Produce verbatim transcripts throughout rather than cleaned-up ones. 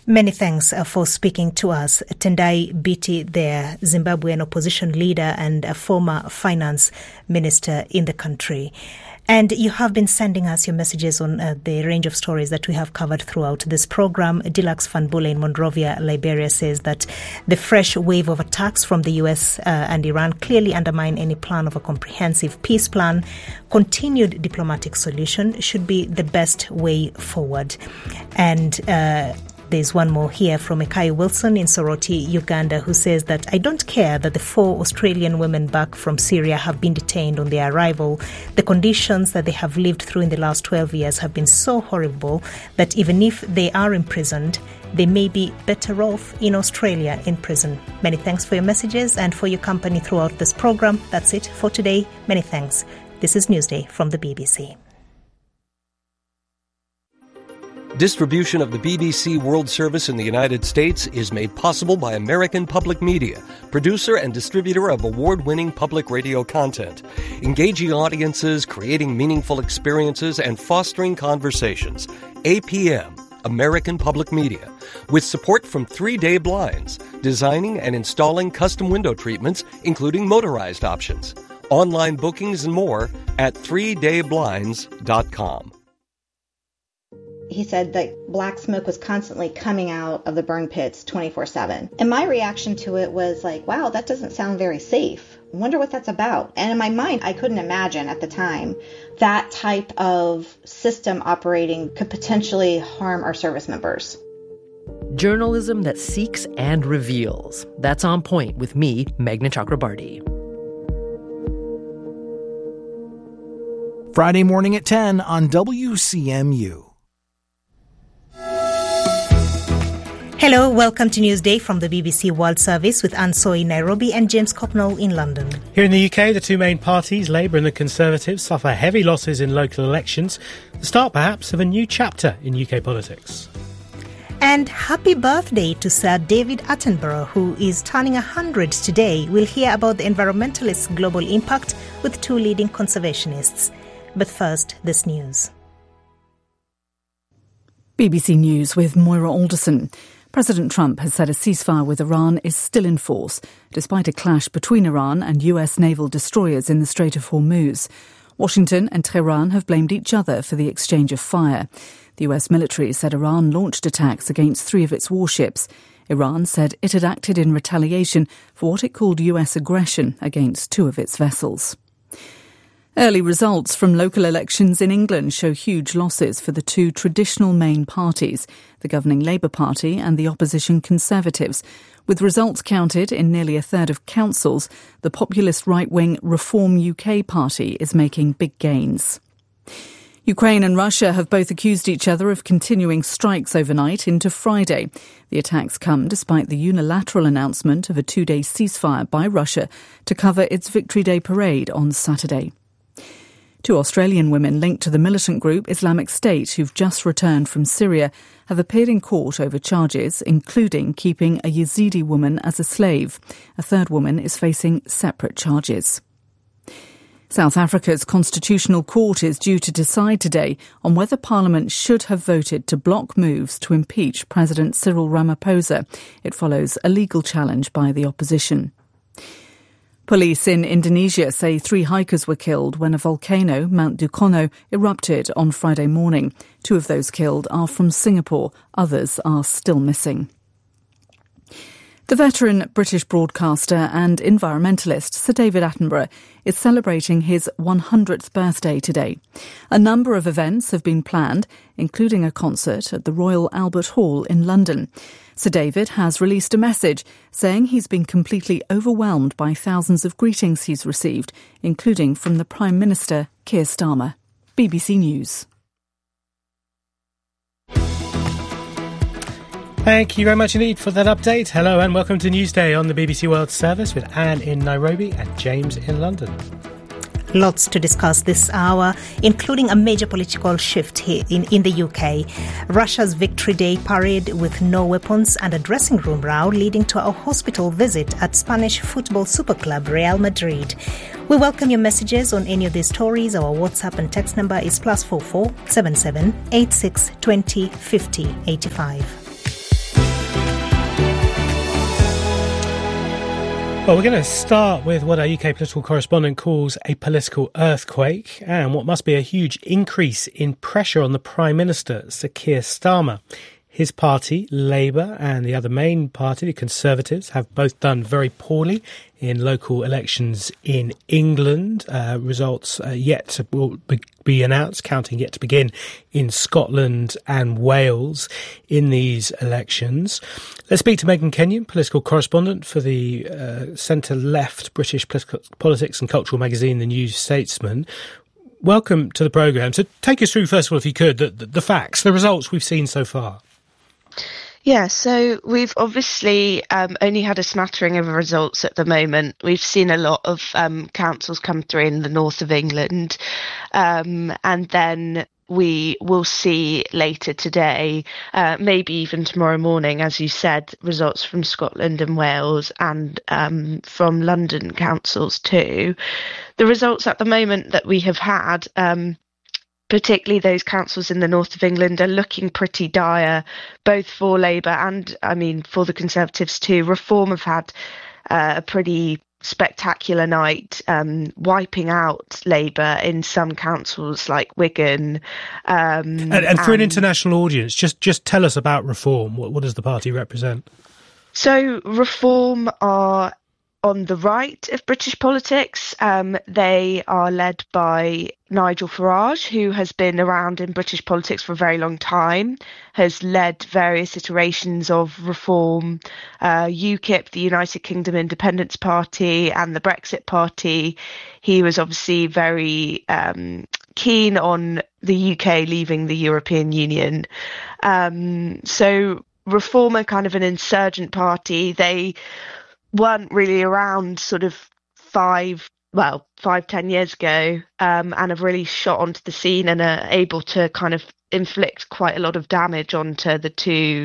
Many thanks uh, for speaking to us. Tendai Biti there, Zimbabwean opposition leader and a former finance minister in the country. And you have been sending us your messages on uh, the range of stories that we have covered throughout this program. Dilax Fanbule in Monrovia, Liberia, says that the fresh wave of attacks from the U S uh, and Iran clearly undermine any plan of a comprehensive peace plan. Continued diplomatic solution should be the best way forward. And uh, There's one more here from Ekai Wilson in Soroti, Uganda, who says that I don't care that the four Australian women back from Syria have been detained on their arrival. The conditions that they have lived through in the last twelve years have been so horrible that even if they are imprisoned, they may be better off in Australia in prison. Many thanks for your messages and for your company throughout this program. That's it for today. Many thanks. This is Newsday from the B B C. Distribution of the B B C World Service in the United States is made possible by American Public Media, producer and distributor of award-winning public radio content, engaging audiences, creating meaningful experiences, and fostering conversations. A P M, American Public Media, with support from Three Day Blinds, designing and installing custom window treatments, including motorized options. Online bookings and more at three day blinds dot com. He said that black smoke was constantly coming out of the burn pits twenty-four seven. And my reaction to it was like, wow, that doesn't sound very safe. I wonder what that's about. And in my mind, I couldn't imagine at the time that type of system operating could potentially harm our service members. Journalism that seeks and reveals. That's On Point with me, Meghna Chakrabarti. Friday morning at ten on W C M U. Hello, welcome to Newsday from the B B C World Service with Anne Soy in Nairobi and James Copnall in London. Here in the U K, the two main parties, Labour and the Conservatives, suffer heavy losses in local elections. The start, perhaps, of a new chapter in U K politics. And happy birthday to Sir David Attenborough, who is turning one hundred today. We'll hear about the environmentalist's global impact with two leading conservationists. But first, this news. B B C News with Moira Alderson. President Trump has said a ceasefire with Iran is still in force, despite a clash between Iran and U S naval destroyers in the Strait of Hormuz. Washington and Tehran have blamed each other for the exchange of fire. The U S military said Iran launched attacks against three of its warships. Iran said it had acted in retaliation for what it called U S aggression against two of its vessels. Early results from local elections in England show huge losses for the two traditional main parties, the governing Labour Party and the opposition Conservatives. With results counted in nearly a third of councils, the populist right-wing Reform U K party is making big gains. Ukraine and Russia have both accused each other of continuing strikes overnight into Friday. The attacks come despite the unilateral announcement of a two-day ceasefire by Russia to cover its Victory Day parade on Saturday. Two Australian women linked to the militant group Islamic State who've just returned from Syria have appeared in court over charges, including keeping a Yazidi woman as a slave. A third woman is facing separate charges. South Africa's Constitutional Court is due to decide today on whether Parliament should have voted to block moves to impeach President Cyril Ramaphosa. It follows a legal challenge by the opposition. Police in Indonesia say three hikers were killed when a volcano, Mount Dukono, erupted on Friday morning. Two of those killed are from Singapore. Others are still missing. The veteran British broadcaster and environmentalist Sir David Attenborough is celebrating his one hundredth birthday today. A number of events have been planned, including a concert at the Royal Albert Hall in London. Sir David has released a message saying he's been completely overwhelmed by thousands of greetings he's received, including from the Prime Minister, Keir Starmer. B B C News. Thank you very much indeed for that update. Hello and welcome to Newsday on the B B C World Service with Anne in Nairobi and James in London. Lots to discuss this hour, including a major political shift here in, in the U K. Russia's Victory Day parade with no weapons and a dressing room row leading to a hospital visit at Spanish football super club Real Madrid. We welcome your messages on any of these stories. Our WhatsApp and text number is plus four four seven seven eight six twenty fifty eighty five. Well, we're going to start with what our U K political correspondent calls a political earthquake and what must be a huge increase in pressure on the Prime Minister, Sir Keir Starmer. His party, Labour, and the other main party, the Conservatives, have both done very poorly in local elections in England. Uh, results uh, yet to will be announced, counting yet to begin in Scotland and Wales in these elections. Let's speak to Megan Kenyon, political correspondent for the uh, centre-left British politics and cultural magazine, The New Statesman. Welcome to the programme. So take us through, first of all, if you could, the, the, the facts, the results we've seen so far. Yeah, so we've obviously um, only had a smattering of results at the moment. We've seen a lot of um, councils come through in the north of England, um, and then we will see later today, uh, maybe even tomorrow morning, as you said, results from Scotland and Wales and um, from London councils too. The results at the moment that we have had, um, particularly those councils in the north of England, are looking pretty dire, both for Labour and, I mean, for the Conservatives too. Reform have had uh, a pretty spectacular night, um, wiping out Labour in some councils like Wigan. Um, and, and for and, an international audience, just just tell us about Reform. What, what does the party represent? So Reform are on the right of British politics. Um, they are led by Nigel Farage, who has been around in British politics for a very long time, has led various iterations of reform, uh, UKIP, the United Kingdom Independence Party, and the Brexit Party. He was obviously very um, keen on the U K leaving the European Union. Um, so Reform are kind of an insurgent party. They weren't really around sort of five, well, five, ten years ago, um, and have really shot onto the scene and are able to kind of inflict quite a lot of damage onto the two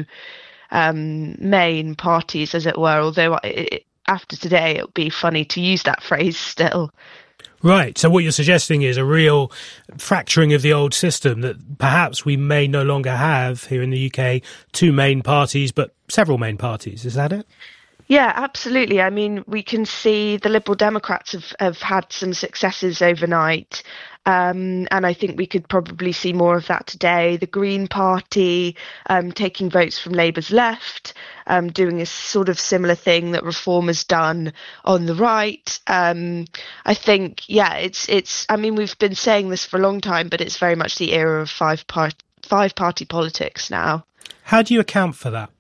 um, main parties, as it were, although it, after today it would be funny to use that phrase still. Right, so what you're suggesting is a real fracturing of the old system, that perhaps we may no longer have here in the U K two main parties, but several main parties. Is that it? Yeah, absolutely. I mean, we can see the Liberal Democrats have, have had some successes overnight, um, and I think we could probably see more of that today. The Green Party um, taking votes from Labour's left, um, doing a sort of similar thing that Reform has done on the right. Um, I think, yeah, it's, it's, I mean, we've been saying this for a long time, but it's very much the era of five part, five party politics now. How do you account for that?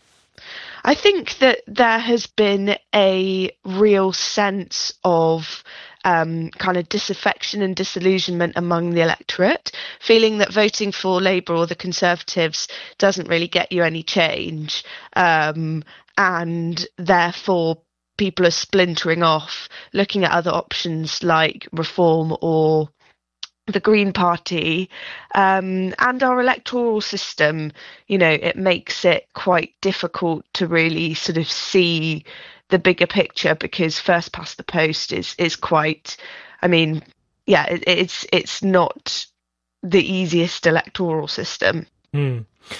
I think that there has been a real sense of um, kind of disaffection and disillusionment among the electorate, feeling that voting for Labour or the Conservatives doesn't really get you any change, um, and therefore people are splintering off, looking at other options like Reform or the Green Party, um, and our electoral system. You know, it makes it quite difficult to really sort of see the bigger picture, because first past the post is is quite, I mean, yeah, it, it's it's not the easiest electoral system. Mm.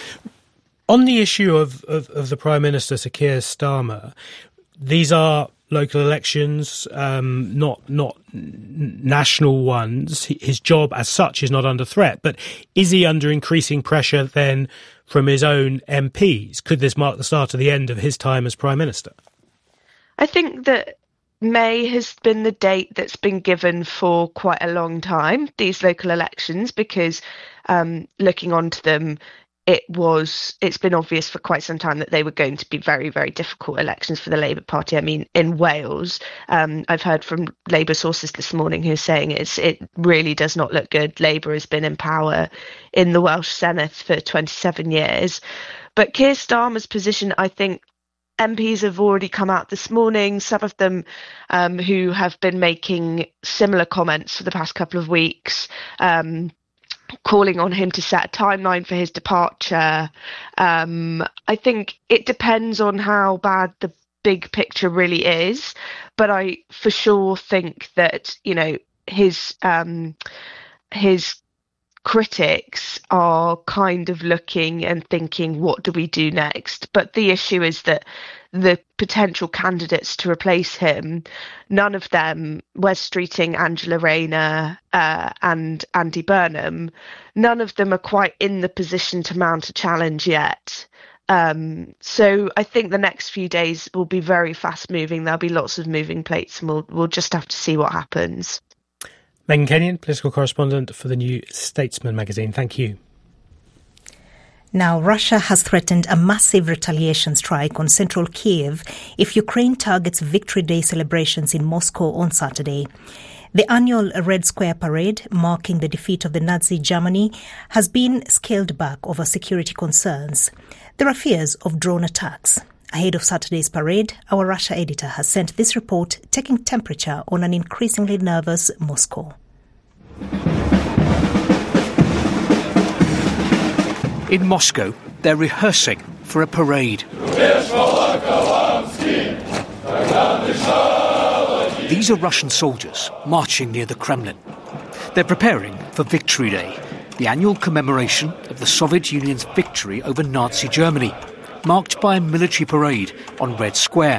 On the issue of, of, of the Prime Minister, Sir Keir Starmer, these are local elections, um, not not national ones. His job as such is not under threat, but is he under increasing pressure then from his own M Ps? Could this mark the start of the end of his time as Prime Minister? I think that May has been the date that's been given for quite a long time, these local elections, because um, looking onto them, it was, it's been obvious for quite some time that they were going to be very, very difficult elections for the Labour Party. I mean, in Wales, um, I've heard from Labour sources this morning who are saying it's, it really does not look good. Labour has been in power in the Welsh Senedd for twenty-seven years. But Keir Starmer's position, I think, M Ps have already come out this morning, some of them um, who have been making similar comments for the past couple of weeks, um, calling on him to set a timeline for his departure. Um, I think it depends on how bad the big picture really is, but I for sure think that, you know, his um, his critics are kind of looking and thinking, what do we do next? But the issue is that the potential candidates to replace him, none of them, Wes Streeting, Angela Rayner uh, and Andy Burnham, none of them are quite in the position to mount a challenge yet. Um, so I think the next few days will be very fast moving. There'll be lots of moving plates, and we'll, we'll just have to see what happens. Megan Kenyon, political correspondent for the New Statesman magazine. Thank you. Now, Russia has threatened a massive retaliation strike on central Kiev if Ukraine targets Victory Day celebrations in Moscow on Saturday. The annual Red Square parade, marking the defeat of the Nazi Germany, has been scaled back over security concerns. There are fears of drone attacks. Ahead of Saturday's parade, our Russia editor has sent this report taking temperature on an increasingly nervous Moscow. In Moscow, they're rehearsing for a parade. These are Russian soldiers marching near the Kremlin. They're preparing for Victory Day, the annual commemoration of the Soviet Union's victory over Nazi Germany, marked by a military parade on Red Square.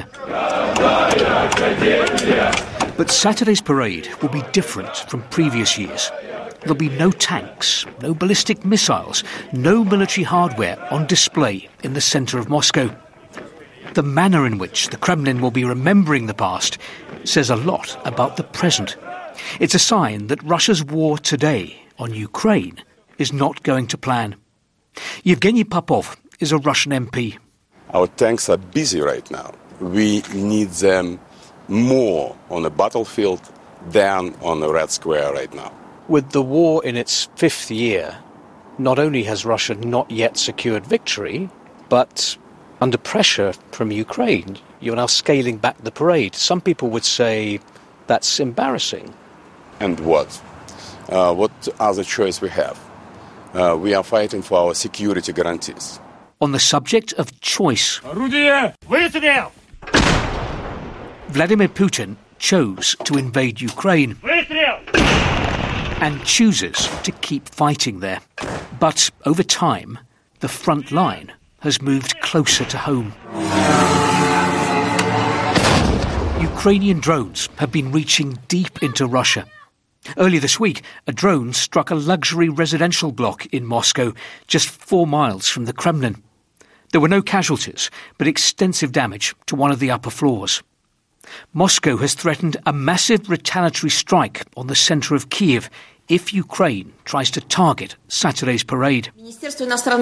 But Saturday's parade will be different from previous years. There'll be no tanks, no ballistic missiles, no military hardware on display in the centre of Moscow. The manner in which the Kremlin will be remembering the past says a lot about the present. It's a sign that Russia's war today on Ukraine is not going to plan. Yevgeny Popov is a Russian M P. Our tanks are busy right now. We need them more on the battlefield than on the Red Square right now. With the war in its fifth year, not only has Russia not yet secured victory, but under pressure from Ukraine, you're now scaling back the parade. Some people would say that's embarrassing. And what? Uh, what other choice we have? Uh, we are fighting for our security guarantees. On the subject of choice, Vladimir Putin chose to invade Ukraine and chooses to keep fighting there. But over time, the front line has moved closer to home. Ukrainian drones have been reaching deep into Russia. Earlier this week, a drone struck a luxury residential block in Moscow, just four miles from the Kremlin. There were no casualties, but extensive damage to one of the upper floors. Moscow has threatened a massive retaliatory strike on the centre of Kiev if Ukraine tries to target Saturday's parade. To show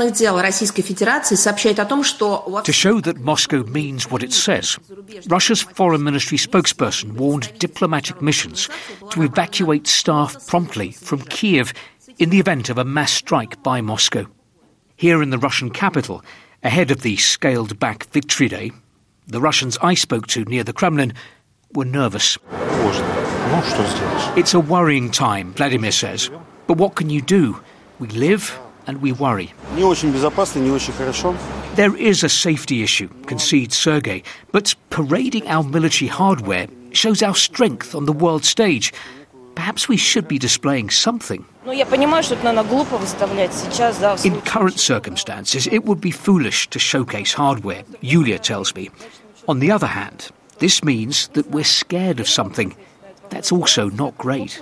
that Moscow means what it says, Russia's foreign ministry spokesperson warned diplomatic missions to evacuate staff promptly from Kiev in the event of a mass strike by Moscow. Here in the Russian capital, ahead of the scaled-back Victory Day, the Russians I spoke to near the Kremlin were nervous. It's a worrying time, Vladimir says. But what can you do? We live and we worry. There is a safety issue, concedes Sergei, but parading our military hardware shows our strength on the world stage. Perhaps we should be displaying something. In current circumstances, it would be foolish to showcase hardware, Yulia tells me. On the other hand, this means that we're scared of something. That's also not great.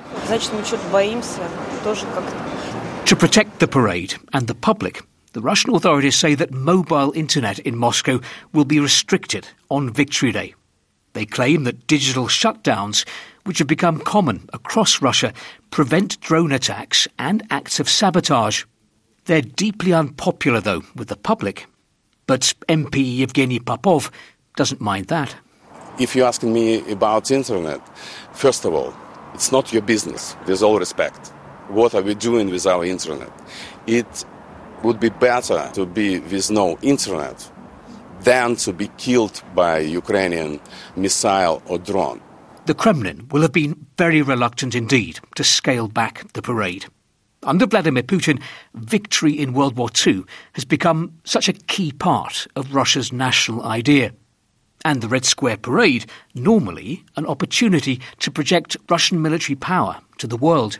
To protect the parade and the public, the Russian authorities say that mobile internet in Moscow will be restricted on Victory Day. They claim that digital shutdowns, which have become common across Russia, prevent drone attacks and acts of sabotage. They're deeply unpopular, though, with the public. But M P Yevgeny Popov doesn't mind that. If you're asking me about internet, first of all, it's not your business, with all respect. What are we doing with our internet? It would be better to be with no internet than to be killed by Ukrainian missile or drone. The Kremlin will have been very reluctant indeed to scale back the parade. Under Vladimir Putin, victory in World War Two has become such a key part of Russia's national idea. And the Red Square parade, normally an opportunity to project Russian military power to the world.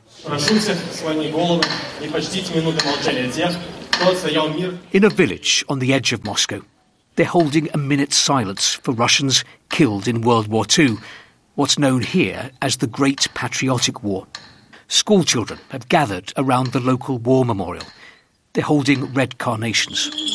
In a village on the edge of Moscow, They're holding a minute's silence for Russians killed in World War Two, what's known here as the Great Patriotic War. School children have gathered around the local war memorial. They're holding red carnations.